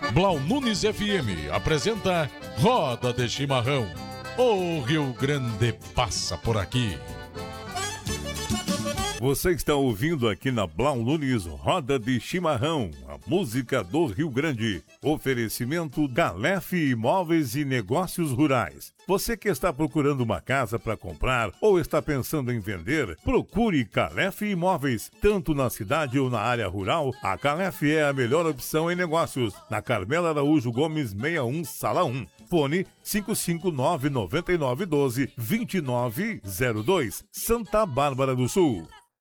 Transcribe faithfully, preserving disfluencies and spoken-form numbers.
Blau Nunes F M apresenta Roda de Chimarrão. O Rio Grande passa por aqui. Você está ouvindo aqui na Blau Nunes Roda de Chimarrão, a música do Rio Grande. Oferecimento Galef Imóveis e Negócios Rurais. Você que está procurando uma casa para comprar ou está pensando em vender, procure Galef Imóveis. Tanto na cidade ou na área rural, a Galef é a melhor opção em negócios. Na Carmela Araújo Gomes sessenta e um, Sala um. Fone cinco cinco nove, nove nove um dois, dois nove zero dois, Santa Bárbara do Sul.